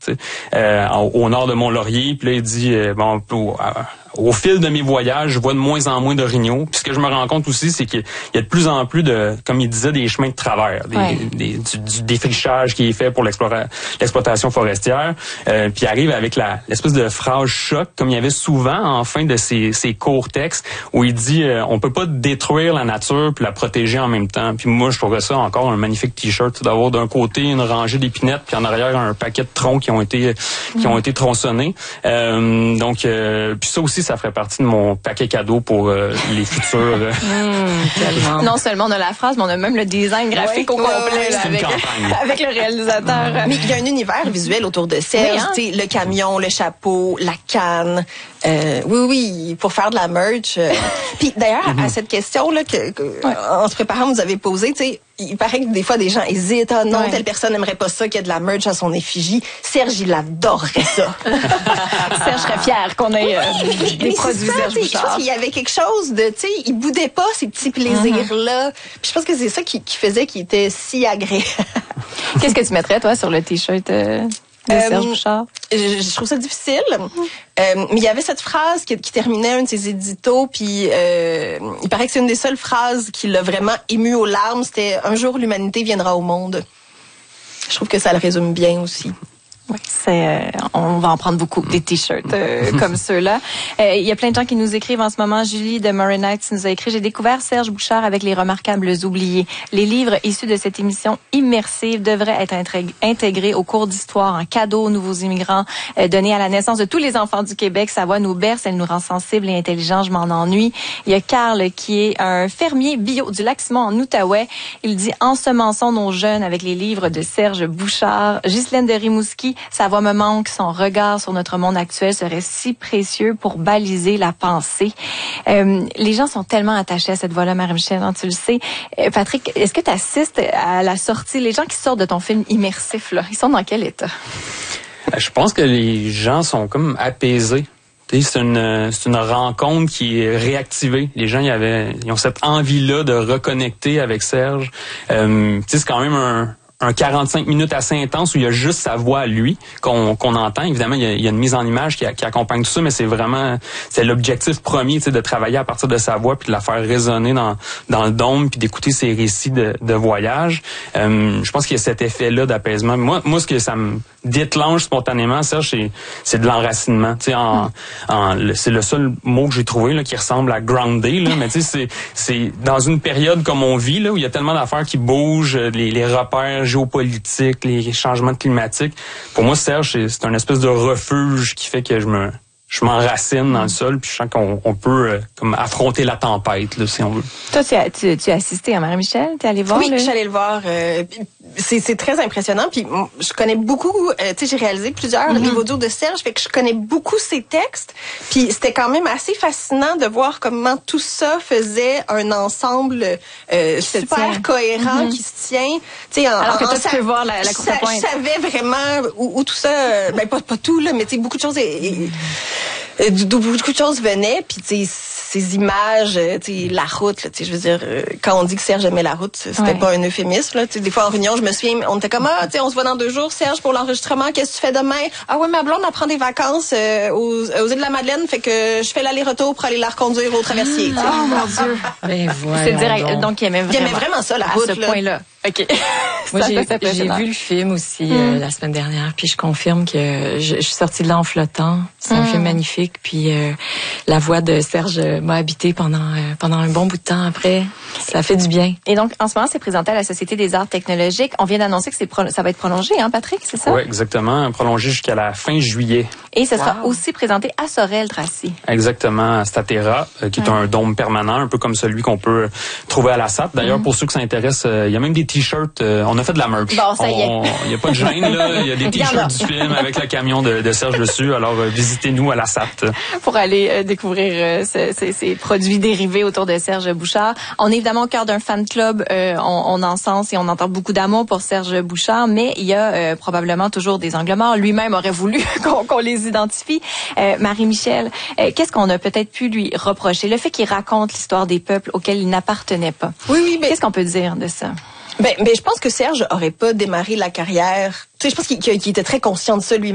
au nord de Mont-Laurier. Puis là, il dit, au fil de mes voyages, je vois de moins en moins d'orignaux. Puis ce que je me rends compte aussi, c'est qu'il y a de plus en plus de, comme il disait, des chemins de travers, du défrichage qui est fait pour l'exploitation forestière. Puis il arrive avec l'espèce de phrase choc, comme il y avait souvent en fin de ces courts textes, où il dit on peut pas détruire la nature puis la protéger en même temps. Puis moi, je trouverais ça encore un magnifique t-shirt, d'avoir d'un côté une rangée d'épinettes, puis en arrière un paquet de troncs qui ont été tronçonnés. Puis ça aussi, ça ferait partie de mon paquet cadeau pour les futurs. Non seulement on a la phrase, mais on a même le design graphique au complet là, avec le réalisateur. Mais il y a un univers visuel autour de Serge, le camion, le chapeau, la canne. Oui, pour faire de la merch. Puis d'ailleurs, à cette question là en se préparant, vous avez posé, tu sais, il paraît que des fois des gens hésitent. Ah non, telle personne n'aimerait pas ça, qu'il y a de la merch à son effigie. Serge, il adorerait ça. Serge serait fier qu'on ait des produits Serge Bouchard. Je pense qu'il y avait quelque chose de, tu sais, il boudait pas ces petits plaisirs-là. Puis je pense que c'est ça qui faisait qu'il était si agréable. Qu'est-ce que tu mettrais, toi, sur le t-shirt de Serge Bouchard? Je trouve ça difficile. Mais il y avait cette phrase qui terminait un de ses éditos, puis il paraît que c'est une des seules phrases qui l'a vraiment ému aux larmes. C'était « Un jour, l'humanité viendra au monde ». Je trouve que ça le résume bien aussi. Oui, on va en prendre beaucoup, des t-shirts comme ceux-là. Il y a plein de gens qui nous écrivent en ce moment. Julie de Murray Nights nous a écrit: j'ai découvert Serge Bouchard avec Les Remarquables oubliés. Les livres issus de cette émission immersive devraient être intégrés au cours d'histoire en cadeau aux nouveaux immigrants, donnés à la naissance de tous les enfants du Québec. Sa voix nous berce, elle nous rend sensibles et intelligents. Je m'en ennuie. Il y a Carl qui est un fermier bio du Lac-Simon en Outaouais. Il dit: ensemençons nos jeunes avec les livres de Serge Bouchard. Ghislaine de Rimouski: sa voix me manque, son regard sur notre monde actuel serait si précieux pour baliser la pensée. Les gens sont tellement attachés à cette voix-là, Marie-Michel, hein, tu le sais. Patrick, est-ce que tu assistes à la sortie, les gens qui sortent de ton film immersif, là, ils sont dans quel état? Je pense que les gens sont comme apaisés. C'est une rencontre qui est réactivée. Les gens, ils ont cette envie-là de reconnecter avec Serge. C'est quand même un 45 minutes assez intense où il y a juste sa voix à lui qu'on entend. Évidemment, il y a une mise en image qui accompagne tout ça, mais c'est l'objectif premier, de travailler à partir de sa voix puis de la faire résonner dans le dôme puis d'écouter ses récits de voyage. Je pense qu'il y a cet effet-là d'apaisement. Moi, ce que ça me déclenche spontanément, Serge, c'est de l'enracinement. C'est le seul mot que j'ai trouvé là qui ressemble à groundé là, mais c'est dans une période comme on vit là où il y a tellement d'affaires qui bougent, les repères géopolitiques, les changements climatiques. Pour moi, Serge, c'est un espèce de refuge qui fait que je m'enracine dans le sol, puis je sens qu'on peut comme affronter la tempête, là, si on veut. Toi, tu as assisté à Marie-Michel? T'es allé voir? Oui, je suis allée le voir. C'est très impressionnant. Puis je connais beaucoup, j'ai réalisé plusieurs livres audio de Serge, fait que je connais beaucoup ses textes. Puis c'était quand même assez fascinant de voir comment tout ça faisait un ensemble super cohérent qui se tient. Alors que toi, tu peux voir la courte pointe. Je savais vraiment où tout ça, pas tout, là, mais beaucoup de choses... beaucoup de choses venaient, puis ces images, la route, là, je veux dire, quand on dit que Serge aimait la route, c'était pas un euphémisme, là, des fois en réunion, je me souviens, on était comme, on se voit dans 2 jours, Serge, pour l'enregistrement, qu'est-ce que tu fais demain? Ah ouais, ma blonde, elle prend des vacances aux îles de la Madeleine, fait que je fais l'aller-retour pour aller la reconduire au traversier. Oh mon Dieu! Ben voilà. C'est direct, donc il aimait vraiment ça, la route, à ce point-là. OK. Moi, j'ai vu le film aussi la semaine dernière, puis je confirme que je suis sortie de là en flottant. C'est un film magnifique, puis la voix de Serge m'a habité pendant un bon bout de temps après. Ça fait du bien. Et donc, en ce moment, c'est présenté à la Société des arts technologiques. On vient d'annoncer que ça va être prolongé, hein, Patrick, c'est ça? Oui, exactement. Prolongé jusqu'à la fin juillet. Et ce sera aussi présenté à Sorel-Tracy. Exactement, à Statera, qui est un dôme permanent, un peu comme celui qu'on peut trouver à la SAT. D'ailleurs, pour ceux que ça intéresse, il y a même des t-shirts. On a fait de la merch. Bon, ça y est. Il n'y a pas de gêne, là. Il y a des t-shirts du film avec le camion de Serge dessus. Alors, visitez-nous à la SAT. Pour aller découvrir ces produits dérivés autour de Serge Bouchard. On est évidemment au cœur d'un fan club. On encense et on entend beaucoup d'amour pour Serge Bouchard, mais il y a probablement toujours des angles morts. Lui-même aurait voulu qu'on les identifie. Marie-Michel, qu'est-ce qu'on a peut-être pu lui reprocher? Le fait qu'il raconte l'histoire des peuples auxquels il n'appartenait pas. Oui, mais... Qu'est-ce qu'on peut dire de ça? Ben, je pense que Serge aurait pas démarré la carrière. Je pense qu'il était très conscient de ça lui-même.